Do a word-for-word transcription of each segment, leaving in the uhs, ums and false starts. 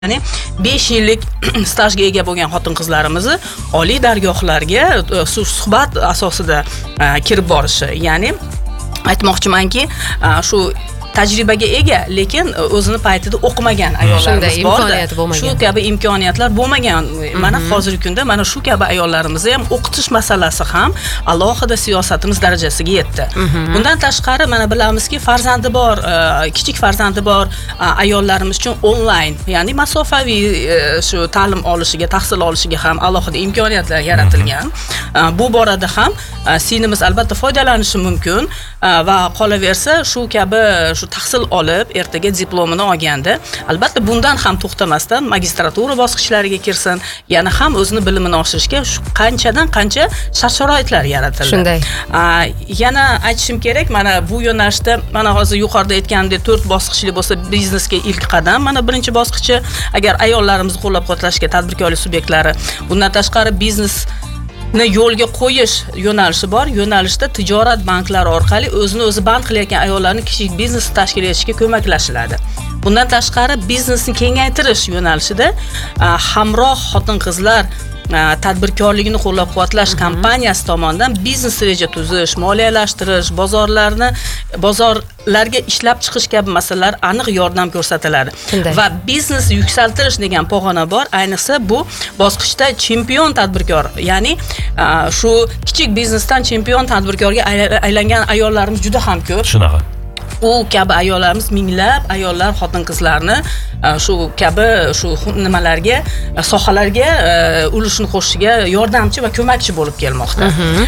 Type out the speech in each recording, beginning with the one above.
Ya'ni besh yillik stajga ega bo'lgan xotin-qizlarimizni oliy dargohlarga suhbat asosida kirib borishi. Ya'ni aytmoqchimanki, shu tajribaga ega, lekin o'zini paytida o'qimagan ayollarimiz bor-da. Shu kabi imkoniyatlar bo'lmagan. Mana hozirgi kunda mana shu kabi ayollarimizni ham o'qitish masalasi ham alohida siyosatimiz darajasiga yetdi. Bundan tashqari mana bilamizki, farzandi bor, kichik farzandi bor ayollarimiz uchun onlayn, ya'ni masofaviy shu ta'lim olishiga, tahsil olishiga ham alohida imkoniyatlar yaratilgan. Bu borada ham sinimiz albatta foydalanishi mumkin va qolaversa shu kabi shu tahsil olib, ertaga diplomini olganda, albatta bundan ham to'xtamasdan magistratura bosqichlariga kirsin, yana ham o'zini bilimini oshirishga qanchadan qancha shart-sharoitlar yaratildi. Shunday. Yana aytishim kerak, mana bu yo'nalishda mana hozir yuqorida aytganimdek to'rt bosqichli bo'lsa, biznesga ilk qadam. Mana birinchi bosqichi, agar ayollarimizni qo'llab-quvvatlashga tadbirkorlik subyektlari, bundan tashqari biznes ni yo'lga qo'yish yo'nalishi bor. Yo'nalishda tijorat banklari orqali o'zini o'zi band qilayotgan ayollarning kichik biznes tashkil etishga ko'maklashiladi. Bundan tashqari biznesni kengaytirish yo'nalishida hamroh xotin-qizlar tadbirkorligini qo'llab-quvvatlash kompaniyasi tomonidan biznes reja tuzish, moliyalashtirish, bozorlarni bozorlarga ishlab chiqish kabi masalalar aniq yordam ko'rsatiladi. Va biznes yuksaltirish degan pog'ona bor. Ayniqsa bu bosqichda chempion tadbirkor, ya'ni shu kichik biznesdan chempion tadbirkorga aylangan ayollarimiz juda ham ko'p. Shunaqa. U kabi ayollarimiz minglab ayollar, xotin-qizlarni shu kabi shu nimalarga, sohalarga ulushni qo'shishiga yordamchi va ko'makchi bo'lib kelmoqda.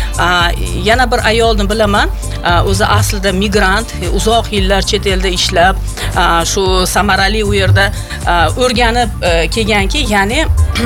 Yana bir ayolni bilaman, o'zi aslida migrant, uzoq yillar chet elda ishlab, shu samarali u yerda o'rganib kelganki, ya'ni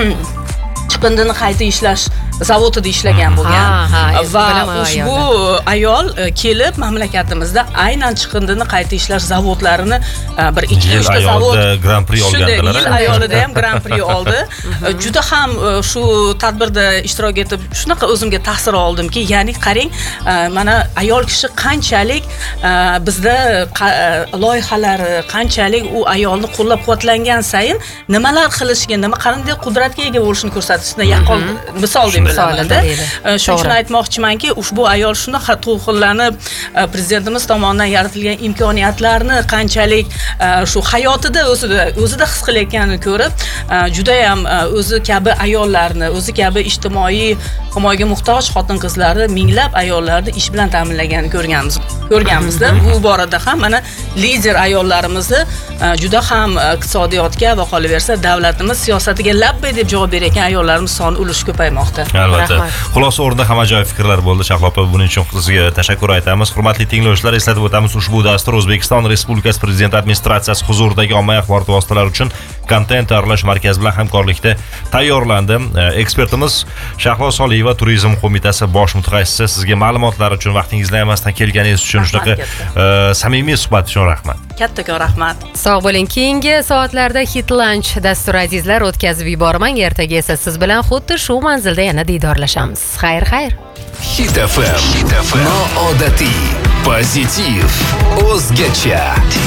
chiqindini qayta ishlash zavodida ishlagan bo'lgan va ushbu ayol kelib mamlakatimizda aynan chiqindini qayta ishlash zavodlarini bir ikki uchta zavod Grand Prix olgandilar. Yil ayolida ham Grand Prix oldi. Juda ham shu tadbirda ishtirok etib shunaqa o'zimga ta'sir oldimki, ya'ni qarang, mana ayol kishi qanchalik bizda loyihalari, qanchalik u ayolni qo'llab-quvvatlangan sayin nimalar qilishiga, nima qanday qudratga ega bo'lishini ko'rsatishni yaqqol misol deb bilaman. Shuning uchun aytmoqchimanki, ushbu ayol shunaqa to'lqinlanib prezidentimiz tomonidan yaratilgan imkoniyatlarni qanchalik shu hayotida o'zida o'zida his qilayotganini ko'rib, juda ham o'zi kabi ayollarni, o'zi kabi ijtimoiy himoyaga muhtoj xotin-qizlarni, minglab ayollarni ish bilan ta'minlaganini ko'rganmiz. Ko'rganmizda bu borada ham mana lider ayollarimizni juda ham iqtisodiyotga va qolaversa davlatimiz siyosatiga labbay deb javob berayotgan ayollarimiz soni ulushi ko'paymoqda. Albatta. Xulosa o'rnida ham ajoyib fikrlar bo'ldi. Shahlo opa, buning uchun sizga tashakkur aytamiz. Hurmatli tinglovchilar, eslatib o'tamiz, ushbu dastur O'zbekiston Respublikasi Prezident administratsiyasi huzuridagi ommaviy axborot vositalari uchun kontent tayyorlash markazi bilan hamkorlikda tayyorlandi. Ekspertimiz Shahlo Soliyeva, Turizm qo'mitasi bosh mutaxassisi, sizga ma'lumotlar uchun, vaqtingizni ayamasdan kelganingiz uchun, shunaqa samimiy suhbat uchun rahmat. Kattakon rahmat. Sog' bo'ling. Keyingi soatlarda Hit Lunch dasturi azizlar o'tkazib yubormang. Ertaga esa siz bilan xuddi shu manzilda yana diydorlashamiz. Xayr, xayr. Hit F M. Noodatiy, pozitiv, o'zgacha.